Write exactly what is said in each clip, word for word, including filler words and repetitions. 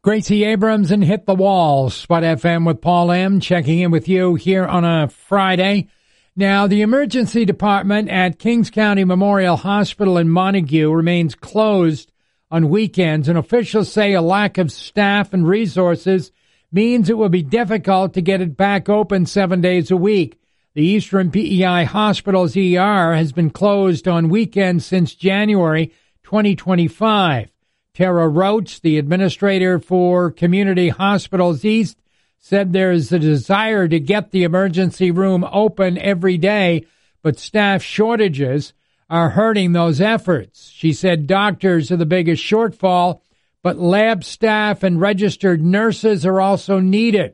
Gracie Abrams and Hit the Wall. Spot F M with Paul M. checking in with you here on a Friday. Now, the emergency department at Kings County Memorial Hospital in Montague remains closed on weekends, and officials say a lack of staff and resources means it will be difficult to get it back open seven days a week. The Eastern P E I Hospital's E R has been closed on weekends since January twenty twenty-five. Tara Roach, the administrator for Community Hospitals East, said there is a desire to get the emergency room open every day, but staff shortages are hurting those efforts. She said doctors are the biggest shortfall, but lab staff and registered nurses are also needed.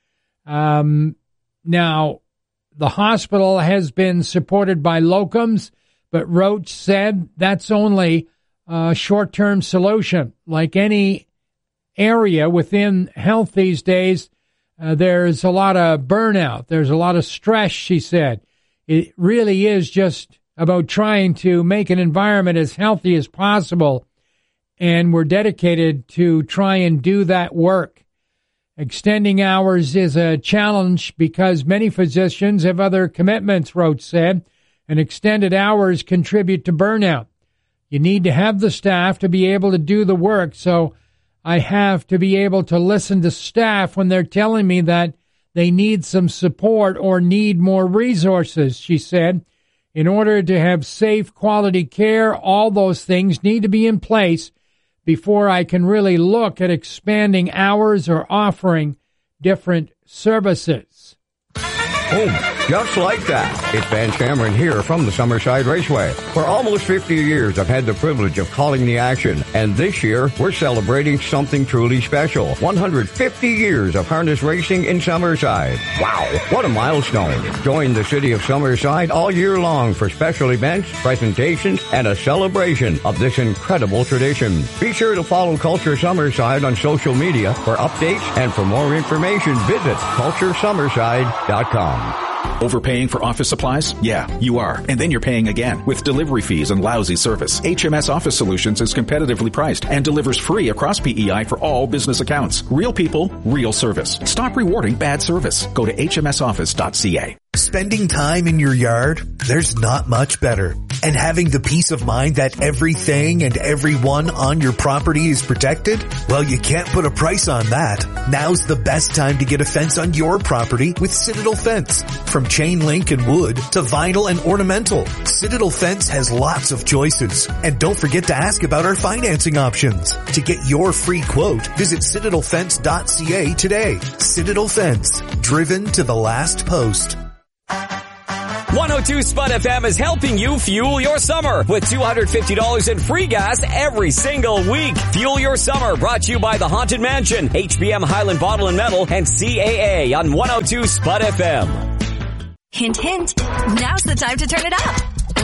Um, now, the hospital has been supported by locums, but Roach said that's only a short-term solution. Like any area within health these days, uh, there's a lot of burnout. There's a lot of stress, she said. It really is just about trying to make an environment as healthy as possible, and we're dedicated to try and do that work. Extending hours is a challenge because many physicians have other commitments, Roach said, and extended hours contribute to burnout. You need to have the staff to be able to do the work, so I have to be able to listen to staff when they're telling me that they need some support or need more resources, she said. In order to have safe, quality care, all those things need to be in place before I can really look at expanding hours or offering different services. Oh, just like that. It's Van Cameron here from the Summerside Raceway. For almost fifty years, I've had the privilege of calling the action. And this year, we're celebrating something truly special. one hundred fifty years of harness racing in Summerside. Wow, what a milestone. Join the city of Summerside all year long for special events, presentations, and a celebration of this incredible tradition. Be sure to follow Culture Summerside on social media for updates, and for more information, visit culture summerside dot com. Overpaying for office supplies? Yeah, you are. And then you're paying again with delivery fees and lousy service. H M S Office Solutions is competitively priced and delivers free across P E I for all business accounts. Real people, real service. Stop rewarding bad service. Go to H M S office dot C A. Spending time in your yard? There's not much better. And having the peace of mind that everything and everyone on your property is protected? Well, you can't put a price on that. Now's the best time to get a fence on your property with Citadel Fence. From chain link and wood to vinyl and ornamental, Citadel Fence has lots of choices. And don't forget to ask about our financing options. To get your free quote, visit citadel fence dot C A today. Citadel Fence, driven to the last post. one oh two Spud F M is helping you fuel your summer with two hundred fifty dollars in free gas every single week. Fuel your summer brought to you by the Haunted Mansion, H B M Highland Bottle and Metal, and C A A on one oh two Spud F M. Hint, hint. Now's the time to turn it up.